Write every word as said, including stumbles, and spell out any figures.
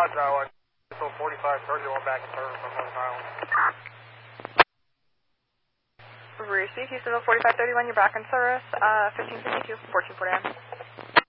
Roger, I want until forty-five thirty-one back in service from Long Island. Received, Houston forty-five thirty-one, you're back in service, uh, fifteen fifty-two, fourteen forty-nine.